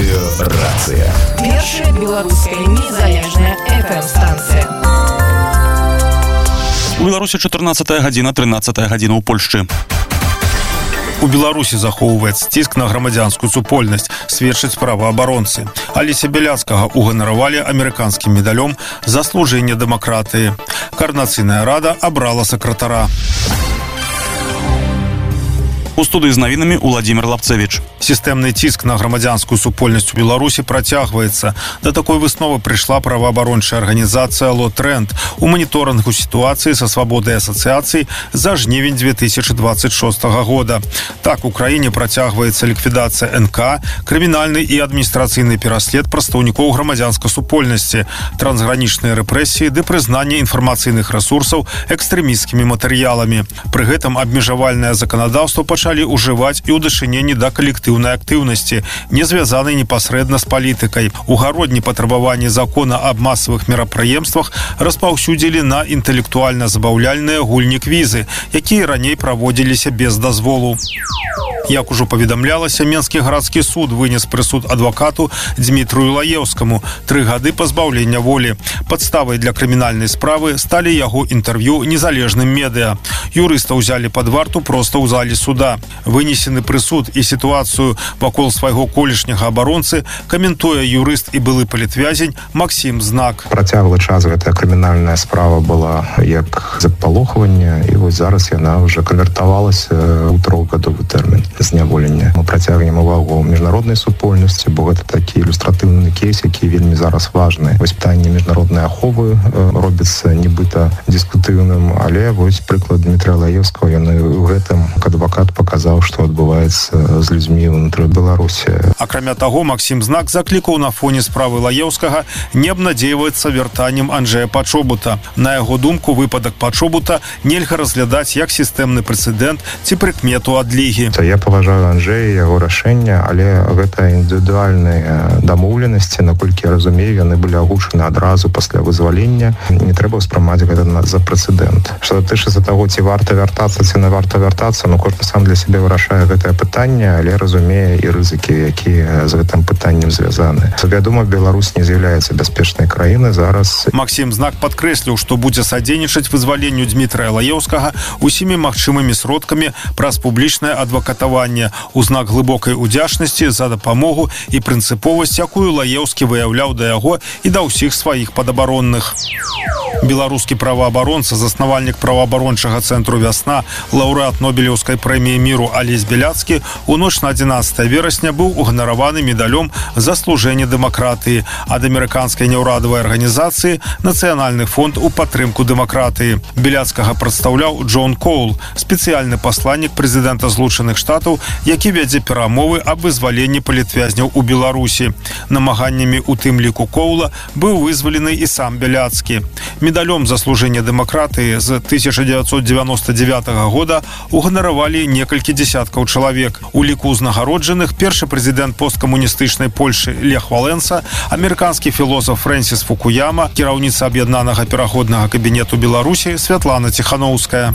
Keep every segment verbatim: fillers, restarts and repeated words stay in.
Радыёрацыя. Першая беларуская незалежная эф эм-станцыя. У Беларусі чатырнаццатая гадзіна, трынаццатая гадзіна ў Польшчы. У Беларусі захоўваецца ціск на грамадзянскую супольнасць, сведчаць праваабаронцы. Алеся Бяляцкага уганаравалі амерыканскім медалём за служэнне дэмакратыі. Коордынацыйная рада абрала сакратара. У студыі з навінамі Уладзімір Лапцевіч. Сістэмны ціск на грамадзянскую супольнасць у Беларусі працягваецца. Да такой высновы прыйшла праваабарончая арганізацыя «Ло-Тренд» у маніторынгу сітуацыі са свабодай асацыяцый за жнівень две тысячи двадцать шостага года. Так, у краіне працягваецца ліквідацыя эн ка, крымінальны і адміністрацыйны пераслед прадстаўнікоў грамадзянскай супольнасці, трансгранічныя рэпрэсіі ды прызнанне інфармацыйных рэсурсаў экстрэмісцкімі матэрыяламі. Пры гэтым абмежавальнае заканадаўства пачалі ўжываць і ў дачыненні да калектыўнай актыўнасці, не звязанай непасрэдна з палітыкай. У гародні патрабаванні закона аб масавых мерапрыемствах распаўсюдзілі на інтэлектуальна-забаўляльныя гульні квізы, якія раней праводзіліся без дазволу. Як ужо паведамлялася, Менскі гарадскі суд вынес прысуд адвакату Дзмітрыю Лаеўскаму тры гады пазбаўлення волі. Падставай для крымінальнай справы сталі яго інтэрв'ю незалежным медыа. Юрыста ўзялі пад варту проста ў зале суда. Вынесены прысуд і сітуацыю вакол свайго колішняга абаронцы каментуе юрыст і былы палітвязень Максім Знак. Працяглы час гэтая крымінальная справа была як запалохванне, і вось зараз яна ўжо канвертавалася ў трохгадовы тэрмін зняволення. Мы працягнем увагу міжнароднай супольнасці, бо гэта такі ілюстратыўны кейс, які вельмі зараз важны. Вось пытанне міжнароднай аховы робіцца нібыта дыскутыўным, але вось прыклад Дмітрия Лаеўскага, ён у гэтым адвакат паказаў, што адбываецца з людзьмі ўнутры Беларусі. Акрамя таго, Максім Знак заклікаў на фоне справы Лаеўскага не абнадзейвацца вяртаннем Анджэя Пачобута. На яго думку, выпадак Пачобута нельга разглядаць як сістэмны прэцэдэнт ці прыкмету адлігі. Я паважаю Анджэя, яго рашэння, але гэта індывідуальныя дамоўленасці, наколькі я разумею, яны былі агучаны адразу пасля вызвалення. Не трэба ўспрымаць гэта за прэцэдэнт. Што датычыцца таго, ці варта вяртацца, ці не варта вяртацца, ну кожны сам для сябе вырашае гэтае пытанне, але разумее і рызыкі, якія з гэтым пытаннем звязаны. Вядома, Беларусь не з'яўляецца бяспечнай краінай зараз. Максім Знак падкрэсліў, што будзе садзейнічаць вызваленню Дмітрия Лаеўскага усімі магчымымі сродкамі праз публічнае адвакатаванне у знак глыбокай удзячнасці за дапамогу і прынцыповасць, якую Лаеўскі выяўляў да яго і да ўсіх сваіх падабаронных. Беларускі праваабаронца, заснавальнік праваабарончага цэнтру «Вясна», лаўрэат Нобелеўскай прэміі міру Алесь Бяляцкі у ноч на адзінаццатае верасня быў уганараваны медалём за служэнне дэмакратыі ад амерыканскай няўрадавай арганізацыі «Нацыянальны фонд у падтрымку дэмакратыі». Бяляцкага прадстаўляў Джон Коул, спецыяльны пасланнік прэзідэнта Злучаных Штатаў, які вядзе перамовы аб вызваленні палітвязняў у Беларусі. Намаганнямі у тым ліку Коула быў вызвалены і сам Бяляцкі. Медалём за служэнне дэмакратыі з тысяча дзевяцьсот дзевяноста дзевятага года уганаравалі некалькі дзесяткаў чалавек. У ліку ўзнагароджаных першы прэзідэнт посткамуністычнай Польшы Лех Валенса, амерыканскі філосаф Фрэнсіс Фукуяма, кіраўніца аб'яднанага пераходнага кабінету Беларусі Святлана Ціханоўская.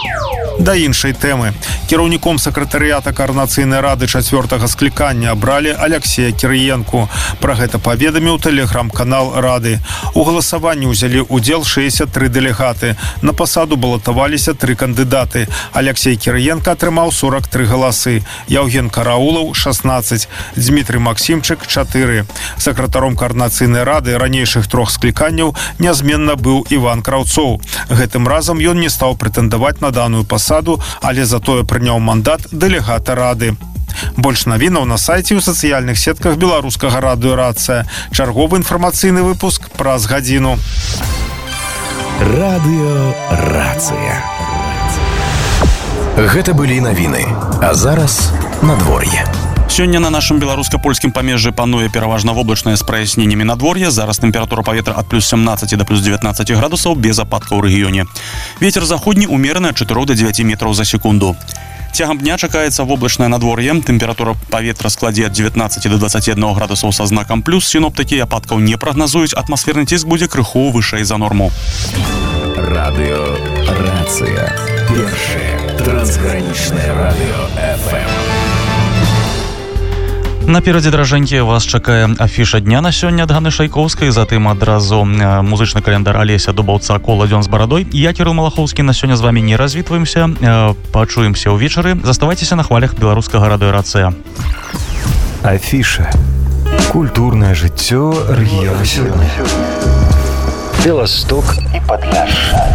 Да іншай тэмы. Кіраўніком сакратарыята Коордынацыйнай рады чацвёртага склікання абралі Аляксея Кірыенку. Пра гэта паведаміў тэлеграм-канал рады. У галасаванні ўзялі ўдзел шэсцьдзясят тры дэлегаты. На пасаду балатаваліся тры кандыдаты. Аляксей Кірыенка атрымаў сорок тры галасы. Яўген Караулаў шаснаццаць. Дзмітрый Максімчык чатыры. Сакратаром Коордынацыйнай рады ранейшых трох скліканняў нязменна быў Іван Краўцоў. Гэтым разам ён не стаў прэтэндаваць на даную пасаду, але затое прыняў мандат дэлегата рады. Больш навінаў на сайце і ў сацыяльных сетках беларускага радыёрацыя. Чарговы інфармацыйны выпуск праз гадзіну. Радыёрацыя. Гэта былі навіны. А зараз надвор'е. Сёння на нашым беларуска-польскім памежжы пануе пераважна воблачнае з праясненнямі надвор'я. Зараз тэмпература паветра ад плюс сямнаццаці да плюс дзевятнаццаці градусаў без ападкаў у рэгіёне. Вецер заходні умераны ад чатырох да дзевяці метраў за секунду. Цягам дня чакаецца воблачнае надвор'е. Тэмпература паветра складзе ад дзевятнаццаці да дваццаці аднаго градусаў са знакам плюс. Сіноптыкі ападкаў не прагназуюць. Атмасферны ціск будзе крыху вышэй за норму. Радыёрацыя. Першае трансгранічнае радыё эф эм. Наперадзе, дражэнькі, вас чакае афіша дня на сёння ад Ганны Шайкоўскай, затым адразу музычны календар Алеся Дубаўца «Кола дзён з барадой». Я, Кірыл Малахоўскі, на сёння з вамі не развітваемся. Пачуемся ўвечары. Заставайцеся на хвалях беларускага радыё «Рацыя». Афіша. Культурнае жыццё рэгіёну сёння. Беласток і Падляшша.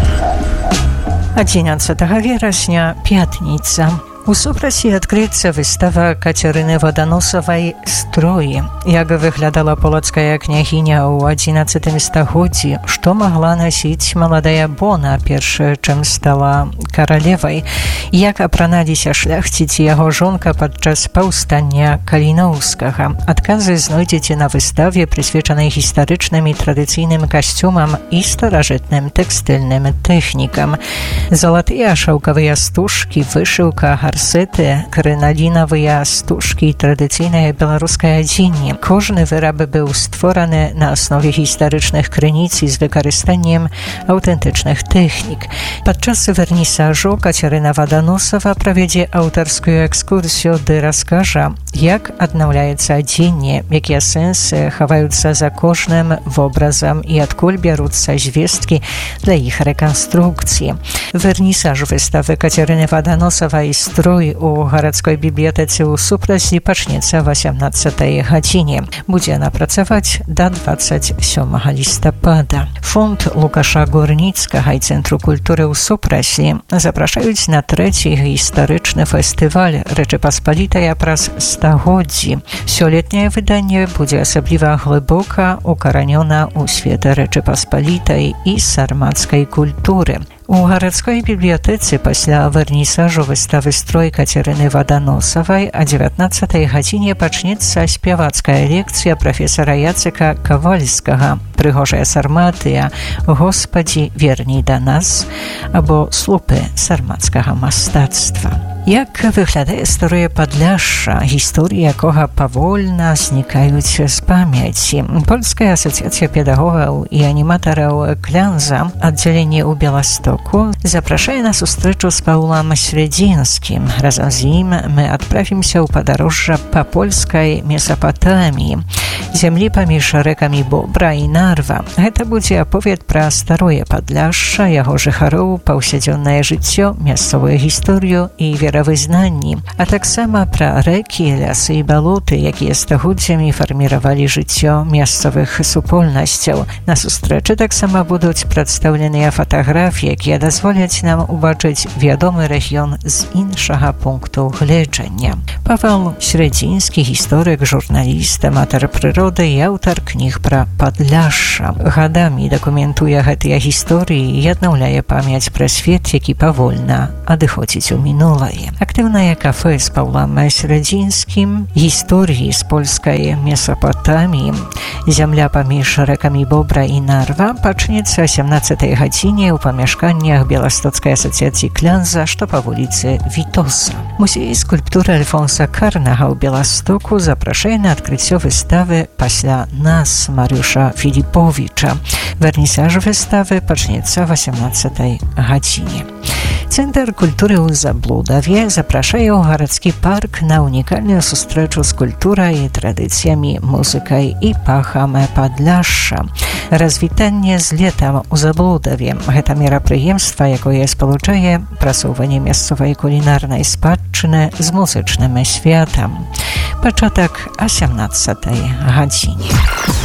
адзінаццатага верасня, пятніца. У супраці адкрыецца выстава Кацярыны Ваданосавай «Строі». Як выглядала полацкая княгіня ў адзінаццатым стагоддзі, што магла насіць маладая Бона, перш чым стала каралевай, як апраналіся шляхціць і яго жонка падчас паўстання Каліноўскага. Адказы знойдзеце на выставе, прысвечанай гістарычным і традыцыйным касцюмам і старажытным тэкстыльным тэхнікам. Залатыя шаўкавыя стужкі, вышыўка, гарсеты, крыналінавыя стужкі і традыцыйнае беларускае адзенне. Кожны выраб быў створаны на аснове гістарычных крыніц і з выкарыстаннем аўтэнтычных тэхнік. Падчас вернісажу Кацярына Ваданосава правядзе аўтарскую экскурсію ды раскажа, як аднаўляецца адзенне, якія сэнсы хаваюцца за кожным вобразам і адкуль бяруцца звесткі для іх рэканструкцыі. Вернісаж выставы Кацярыны Ваданосавай «Строй» у гарадской бібліятэцы ў супраці пачнецца васямнаццатай гадзіне. Будзе яна працаваць да дваццаць сёмага лістапада. Фонд Лукаша Гурніцкага і Цэнтру культуры ў супраці запрашаюць на трэці гістарычны фестываль Рэчы Паспалітая праз стагоддзі. Сёлетняе выданне будзе асабліва глыбока укаранёна ў свет Рэчы Паспалітай і сармацкай культуры. У гарадской бібліятэцы пасля вернісажу выставы «Строй» Кацярыны Ваданосавай о дзевятнаццатай гадзіне пачнецца спявацкая лекцыя прафесара Яцыка Кавальскага «Прыгожая сарматыя, Господі, верній да нас» або «Слупы сармацкага мастацтва». Як выглядае старое Падляшша, гісторыі якога павольна знікаюць з памяці. Польская асацыяцыя педагогаў і аніматараў «Клянза», аддзяленне ў Беластоку, запрашае на сустрэчу з Паўлам Средзінскім. Разам з ім мы адправімся ў падарожжа па польскай Месапатаміі, зямлі паміж рэкамі Бобра і Нарва. Гэта будзе аповед пра старое Падляшша, яго жыхароў, паўсядзённае жыццё, мясцовую гісторыю і веравызнанні, а таксама пра рэкі, лясы і балоты, якія стагоддзямі фарміравалі жыццё мясцовых супольнасцяў. На сустрэчы таксама будуць прадстаўленыя фатаграфіі, якія дазволяць нам убачыць вядомы рэгіён з іншага пункту гледжання. Павел Средзінскі, гісторык, журналіст, аматар прыроды і аўтар кніг пра Падляшша. Гадамі дакументуе гэтыя гісторыі і аднаўляе памяць пра свет, які павольна адыходзіць у мінулае. Актыўнае кафэ з Паўлам Средзінскім, гісторыі з польскай Месапатаміі, зямля паміж рэкамі Бобра і Нарва пачнецца о сямнаццатай гадзіне ў памяшканнях Беластоцкай асацыяцыі «Клянза», што па вуліцы Вітоса. Музей скульптуры Альфонса Карнага ў Беластоку запрашае на адкрыццё выставы «Пасля нас» Марыуша Філіповіча. Вернісаж выставы пачнецца о васямнаццатай гадзіне. Цэнтр культуры ў Заблудаве запрашае ў гарадскі парк на унікальную сустрэчу з культурай, традыцыямі, музыкай і пахам Падляшша. Развітанне з летам у Заблудаве. Гэта мерапрыемства, якое спалучае прасоўванне мясцовай кулінарнай спадчыны з музычным святам. Пачатак о сямнаццатай гадзіне.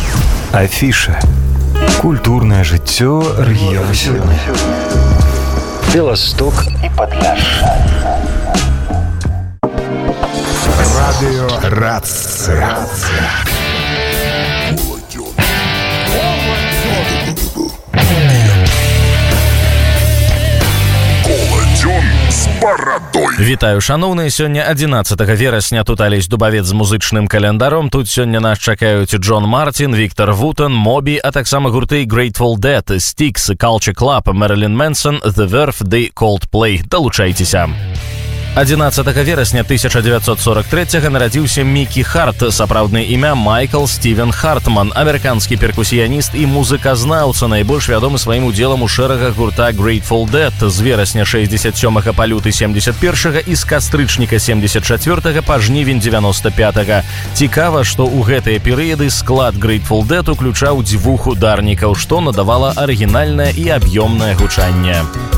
Афіша. Культурнае жыццё рэгіёну сёння. Беласток і Падляшша. Радыё «Рацыя». Вітаю, шаноўныя, сёння адзінаццатага верасня тут Алесь Дубавец з музычным календаром. Тут сёння нас чакаюць Джон Мартин, Віктор Вутон, Мобі, а таксама гурты Grateful Dead, Styx, Culture Club, Marilyn Manson, The Verve ды Coldplay. Далучайцеся. адзінаццатага верасня тысяча девятьсот сорок третьего нарадзіўся Мікі Харт, сапраўднае імя Майкл Стівен Хартман, амерыканскі перкусіяніст і музыказнаўца, найбольш вядомы сваім удзелам у шэрагах гурта Grateful Dead з верасня шэсцьдзесят сёмага па люты семьдесят першага і з кастрычніка семьдесят чацвёртага па жнівень девяносто пятага. Цікава, што ў гэтыя перыяды склад Grateful Dead уключаў дзвюх ударнікаў, што надавала арыгінальнае і аб'ёмнае гучанне.